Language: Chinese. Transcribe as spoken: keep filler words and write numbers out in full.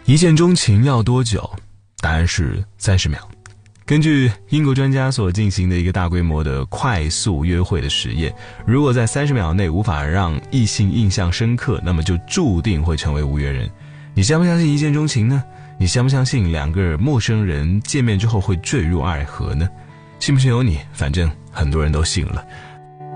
一见钟情要多久？答案是三十秒。根据英国专家所进行的一个大规模的快速约会的实验，如果在三十秒内无法让异性印象深刻，那么就注定会成为无缘人。你相不相信一见钟情呢？你相不相信两个陌生人见面之后会坠入爱河呢？信不信由你，反正很多人都信了。